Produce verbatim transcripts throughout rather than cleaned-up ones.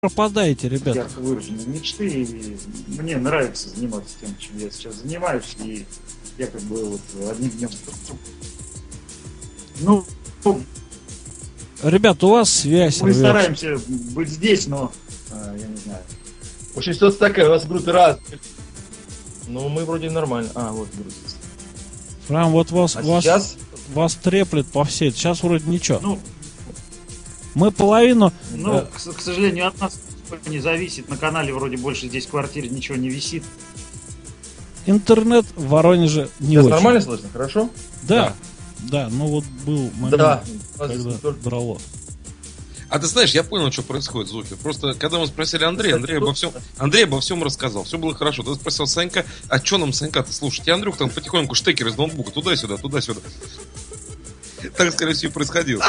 пропадаете, ребята? Ярко выраженные мечты, и мне нравится заниматься тем, чем я сейчас занимаюсь, и я как бы вот одним днем... Ну, Ребят, у вас связь мы рвётся. стараемся быть здесь, но а, я не знаю. В общем, ситуация такая, у нас в группе раз. Ну, мы вроде нормально. А, вот грузится. Прям вот вас, А вас, сейчас? вас треплет по всей. Сейчас вроде ничего. Ну, Мы половину... ну э, к, к сожалению, от нас не зависит. На канале вроде больше здесь в квартире ничего не висит. интернет в Воронеже не Сейчас очень. нормально слышно? Хорошо? Да, да, ну вот был момент, Да. когда драло. А ты знаешь, я понял, что происходит, Зухи. Просто когда мы спросили Андрея, Андрей обо всем, Андрей обо всем рассказал. Все было хорошо. Ты спросил Санька, а что нам Санька-то слушать? И Андрюх там потихоньку штекер из ноутбука туда-сюда, туда-сюда. Так, скорее всего, и происходило.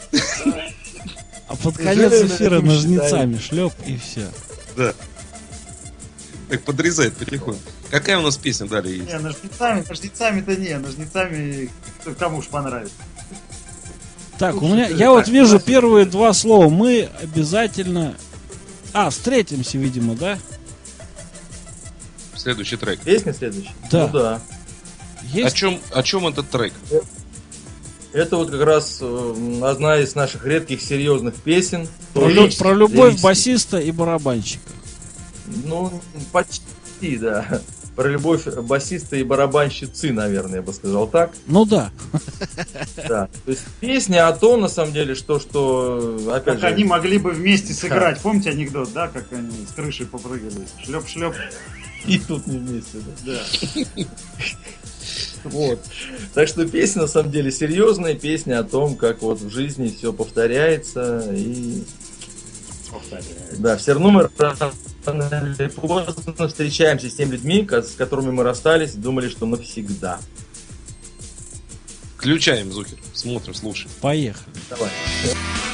А под конец эфира ножницами шлеп и все. Да. Так подрезает потихоньку. Какая у нас песня далее есть? Не, ножницами, ножницами-то не, ножницами кому ж понравится. Так, у Слушай, меня, ты я так, вот вижу красиво. первые два слова. Мы обязательно... А, встретимся, видимо, да? Следующий трек. Песня следующая? Да. Ну да. О Есть? чем, о чем этот трек? Это вот как раз э, одна из наших редких серьезных песен. Про, лю- про любовь басиста и барабанщика. Ну, почти, да. Про любовь басиста и барабанщицы, наверное, я бы сказал так. Ну да. Да. То есть песня о том, на самом деле, что, что опять Как же... они могли бы вместе сыграть. Помните анекдот, да, как они с крыши попрыгали? Шлеп-шлеп. И тут не вместе, да. Да. Вот. Так что песня на самом деле серьезная, песня о том, как вот в жизни все повторяется и да, все равно мы рано или поздно встречаемся с теми людьми, с которыми мы расстались, думали, что навсегда. Включаем, Зухер. Смотрим, слушаем. Поехали. Давай.